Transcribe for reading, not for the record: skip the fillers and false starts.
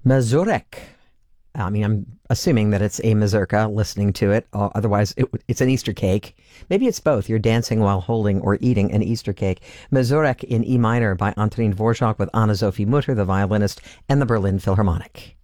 Mazurek. I mean, I'm assuming that it's a mazurka listening to it. Otherwise, it's an Easter cake. Maybe it's both. You're dancing while holding or eating an Easter cake. Mazurek in E minor by Antonin Dvorak with Anna Sophie Mutter, the violinist, and the Berlin Philharmonic.